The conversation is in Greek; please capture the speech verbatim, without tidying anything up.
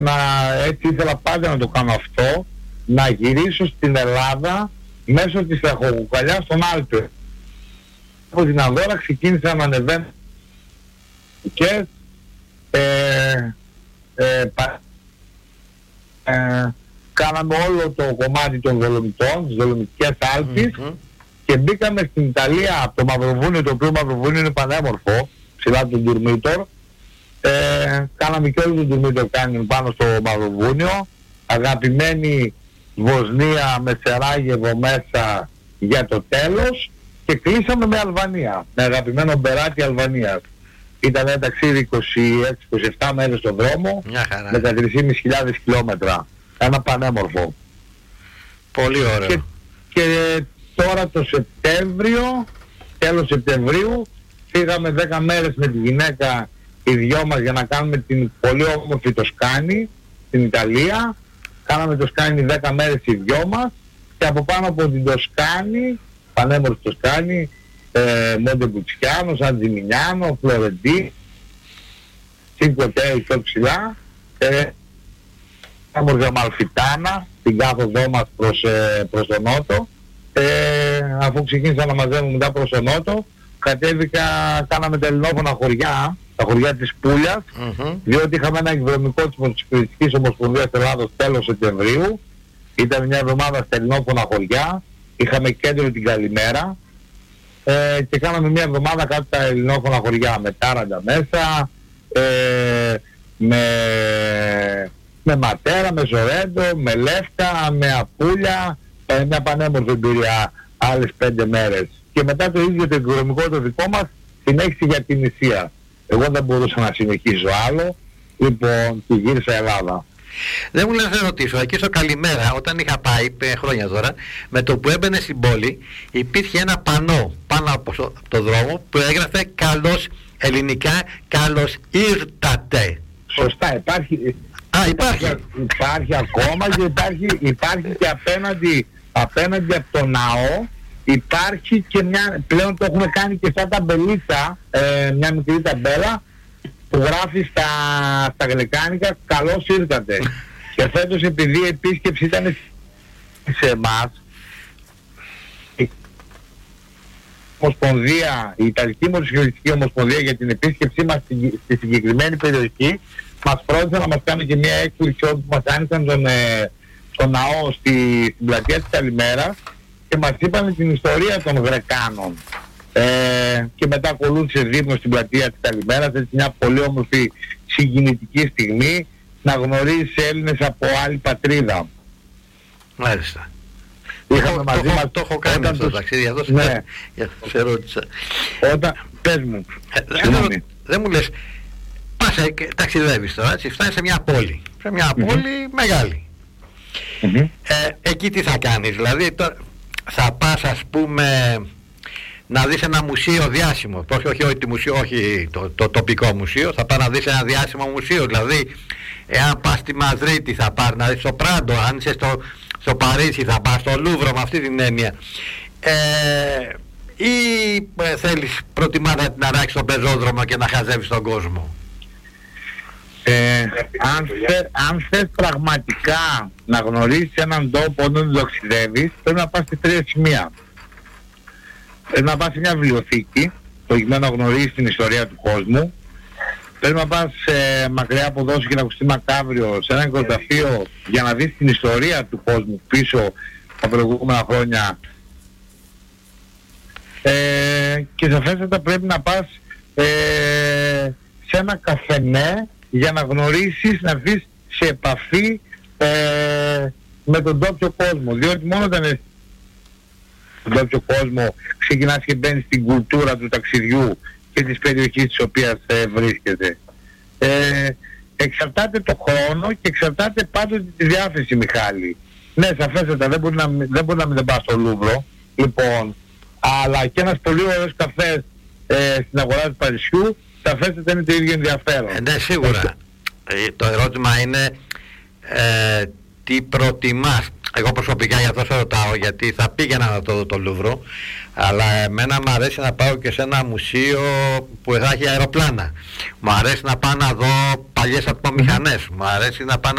να, έτσι ήθελα πάντα να το κάνω αυτό, να γυρίσω στην Ελλάδα μέσω της Τραχοκοκαλιάς στον Άλπε. Από την Ανδώρα ξεκίνησα να ανεβαίνω και ε, ε, πα, ε, κάναμε όλο το κομμάτι των Δολομητών, τις Δολομητικές Άλπεις, mm-hmm. και μπήκαμε στην Ιταλία από το Μαυροβούνιο, το οποίο Μαυροβούνιο είναι πανέμορφο, ψηλά τον Τουρμήτορ. Ε, κάναμε και όλο τον Τουρμήτορ κάνουμε πάνω στο Μαυροβούνιο, αγαπημένη Βοσνία με Σεράγεβο μέσα για το τέλος, και κλείσαμε με Αλβανία, με αγαπημένο Μπεράτη Αλβανίας. Ήταν ένα ταξίδι είκοσι έξι είκοσι επτά μέρες στον δρόμο, με τα τρεις χιλιάδες πεντακόσια χιλιόμετρα. Ένα πανέμορφο. Πολύ ωραίο. Και, και τώρα το Σεπτέμβριο, τέλος Σεπτεμβρίου, φύγαμε δέκα μέρες με τη γυναίκα οι δυο μας για να κάνουμε την πολύ όμορφη Τοσκάνη στην Ιταλία. Κάναμε Τοσκάνη δέκα μέρες οι δυο μας, και από πάνω από την Τοσκάνη, πανέμορφη Τοσκάνη, ε, Μοντεμπουτσιάνο, Σαν Τζιμινιάνο, Φλωρεντί, Cinque πιο ψηλά, ε, Άμμορφη Αμαλφιτάνα, την κάθοδό μας προς, ε, προς τον νότο. Ε, αφού ξεκίνησα να μαζεύω μετά προς τον νότο, κατέβηκα, κάναμε τα ελληνόφωνα χωριά, τα χωριά της Πούλιας, mm-hmm. διότι είχαμε ένα εκδρομικό της Μοτοσυκλετικής Ομοσπονδίας Ελλάδος τέλος Σεπτεμβρίου. Ήταν μια εβδομάδα στα ελληνόφωνα χωριά, είχαμε κέντρο την Καλημέρα, ε, και κάναμε μια εβδομάδα κάτω τα ελληνόφωνα χωριά, με Τάραντα μέσα, ε, με, με Ματέρα, με Ζορέντο, με Λεύκα, με Απούλια, ε, μια πανέμορφη εμπειρία άλλες πέντε μέρες. Και μετά το ίδιο το εκδρομικό το δικό μας συνέχισε για την Ισία. Εγώ δεν μπορούσα να συνεχίσω άλλο, λοιπόν, και γύρισα Ελλάδα. Δεν μου λες να ρωτήσω, εκεί στο Καλημέρα, όταν είχα πάει πέντε χρόνια τώρα, με το που έμπαινε στην πόλη, υπήρχε ένα πανό πάνω από το δρόμο που έγραφε «Καλώς ελληνικά, καλώς ήρθατε». Σωστά, υπάρχει. Α, υπάρχει. Υπάρχει ακόμα, και υπάρχει, υπάρχει και απέναντι, απέναντι από το ναό, υπάρχει και μια, πλέον το έχουμε κάνει και σαν ταμπελίτσα, ε, μια μικρή ταμπέλα, που γράφει στα, στα γλυκάνικα «Καλώς ήρθατε». Και φέτος, επειδή η επίσκεψη ήταν σε εμάς, η Ομοσπονδία, η Ιταλική Μοτοσυκλετική Ομοσπονδία, για την επίσκεψή μας στη, στη συγκεκριμένη περιοχή, μας πρότεινε να μας κάνει και μια έκπληξη όπου μας άνοιξαν τον, ε, τον ναό στη, στην πλατεία της Καλημέρας, και μας είπαν την ιστορία των Γρεκάνων. Ε, και μετά ακολούθησε δείπνο στην πλατεία της Καλημέρας, έτσι μια πολύ όμορφη συγκινητική στιγμή, να γνωρίζεις Έλληνες από άλλη πατρίδα. Μάλιστα. Είχαμε το, μαζί το, μας, το έχω κάνει αυτό το ταξίδι, εδώ σε, ναι. σε ρώτησα. Όταν, πες μου, ε, δεν, δεν μου λες, πας και ταξιδεύεις τώρα, έτσι, φτάνεις σε μια πόλη, σε μια mm-hmm. πόλη μεγάλη. Mm-hmm. Ε, εκεί τι θα κάνεις, δηλαδή το, θα πας, ας πούμε, να δεις ένα μουσείο διάσημο, όχι, όχι, όχι, μουσείο, όχι το, το τοπικό μουσείο, θα πας να δεις ένα διάσημο μουσείο, δηλαδή εάν πας στη Μαδρίτη θα πας να δεις στο Πράντο, αν είσαι στο, στο Παρίσι θα πας στο Λούβρο, με αυτή την έννοια, ε, ή ε, θέλεις, προτιμάς να την αράξεις στον πεζόδρομο και να χαζεύεις τον κόσμο. Ε, αν, θε, αν θες πραγματικά να γνωρίσεις έναν τόπο όταν ταξιδεύεις, πρέπει να πας σε τρία σημεία. Πρέπει να πας σε μια βιβλιοθήκη, προκειμένου να γνωρίσεις την ιστορία του κόσμου. Πρέπει να πας ε, μακριά από εδώ και να ακουστεί μακάβριο, σε ένα νεκροταφείο, για να δεις την ιστορία του κόσμου πίσω τα προηγούμενα χρόνια. Ε, και σαφέστατα πρέπει να πας ε, σε ένα καφενέ, για να γνωρίσεις, να έρθεις σε επαφή ε, με τον τόπιο κόσμο. Διότι μόνο όταν είναι στον τόπιο κόσμο ξεκινάς και μπαίνεις στην κουλτούρα του ταξιδιού και της περιοχής της οποίας ε, βρίσκεται. Ε, εξαρτάται το χρόνο και εξαρτάται πάντοτε τη διάθεση, Μιχάλη. Ναι, σαφέστατα, δεν μπορεί να, δεν μπορεί να μην πας στο Λούβρο, λοιπόν, αλλά και ένας πολύ ωραίος καφές ε, στην αγορά του Παρισιού, σαφέστατα είναι το ίδιο ενδιαφέρον. Ε, ναι, σίγουρα. Ε, το ερώτημα είναι ε, τι προτιμάς. εγώ προσωπικά για αυτό σε ρωτάω, γιατί θα πήγαινα να το δω το Λούβρο, αλλά εμένα μου αρέσει να πάω και σε ένα μουσείο που θα έχει αεροπλάνα. Μου αρέσει να πάω να δω παλιές ατμομηχανές. Μου αρέσει να πάω